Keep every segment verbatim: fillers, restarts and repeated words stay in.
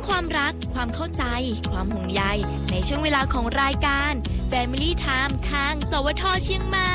ความรักความเข้าใจความห่วงใยในช่วงเวลาของรายการ Family Time ทางสวทเชียงใหม่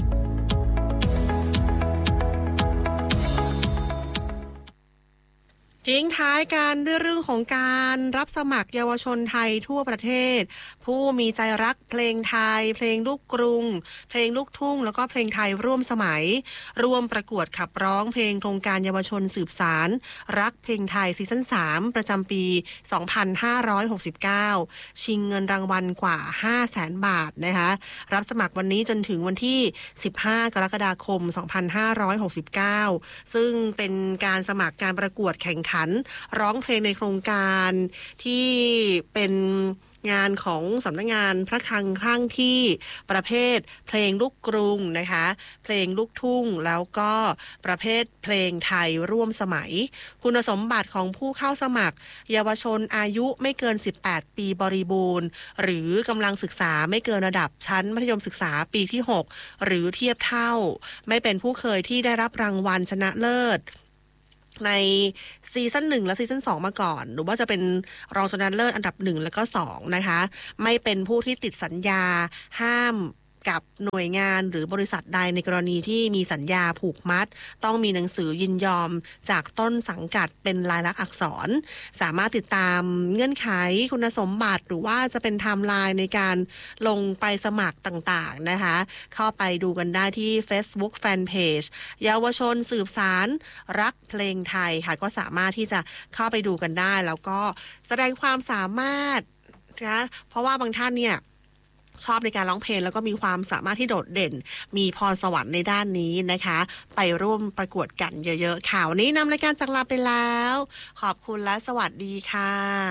ทิ้งท้ายกันด้วยเรื่องของการรับสมัครเยาวชนไทยทั่วประเทศผู้มีใจรักเพลงไทยเพลงลูกกรุงเพลงลูกทุ่งแล้วก็เพลงไทยร่วมสมัยร่วมประกวดขับร้องเพลงโครงการเยาวชนสืบสารรักเพลงไทยซีซั่นสามประจำปีสองพันห้าร้อยหกสิบเก้าชิงเงินรางวัลกว่า ห้าแสน บาทนะคะรับสมัครวันนี้จนถึงวันที่สิบห้ากรกฎาคมสองพันห้าร้อยหกสิบเก้าซึ่งเป็นการสมัครการประกวดแข่งขันร้องเพลงในโครงการที่เป็นงานของสำนักงานพระคลังคลั่งที่ประเภทเพลงลูกกรุงนะคะเพลงลูกทุ่งแล้วก็ประเภทเพลงไทยร่วมสมัยคุณสมบัติของผู้เข้าสมัครเยาวชนอายุไม่เกินสิบแปดปีบริบูรณ์หรือกำลังศึกษาไม่เกินระดับชั้นมัธยมศึกษาปีที่หกหรือเทียบเท่าไม่เป็นผู้เคยที่ได้รับรางวัลชนะเลิศในซีซั่นหนึ่งและซีซั่นสองมาก่อนหรือว่าจะเป็นรองชนะเลิศอันดับหนึ่งแล้วก็สองนะคะไม่เป็นผู้ที่ติดสัญญาห้ามกับหน่วยงานหรือบริษัทใดในกรณีที่มีสัญญาผูกมัดต้องมีหนังสือยินยอมจากต้นสังกัดเป็นลายลักษณ์อักษรสามารถติดตามเงื่อนไขคุณสมบัติหรือว่าจะเป็นไทม์ไลน์ในการลงไปสมัครต่างๆนะคะเข้าไปดูกันได้ที่ Facebook Fanpage เยาวชนสืบสารรักเพลงไทยค่ะก็สามารถที่จะเข้าไปดูกันได้แล้วก็แสดงความสามารถนะเพราะว่าบางท่านเนี่ยชอบในการร้องเพลงแล้วก็มีความสามารถที่โดดเด่นมีพรสวรรค์ในด้านนี้นะคะไปร่วมประกวดกันเยอะๆข่าวนี้นำรายการจากลาไปแล้วขอบคุณและสวัสดีค่ะ